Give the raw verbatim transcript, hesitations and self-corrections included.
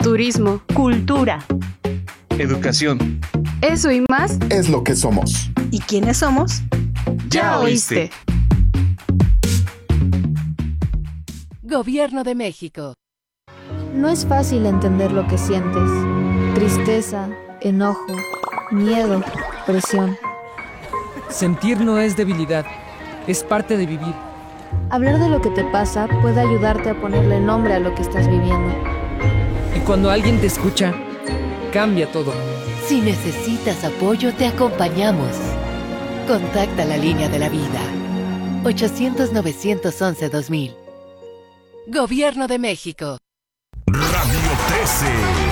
turismo, cultura, educación. Eso y más es lo que somos. ¿Y quiénes somos? Ya oíste. Gobierno de México. No es fácil entender lo que sientes. Tristeza, enojo, miedo, presión. Sentir no es debilidad, es parte de vivir. Hablar de lo que te pasa puede ayudarte a ponerle nombre a lo que estás viviendo. Y cuando alguien te escucha, cambia todo. Si necesitas apoyo, te acompañamos. Contacta la línea de la vida. ochocientos, novecientos once, dos mil. Gobierno de México. Radio trece.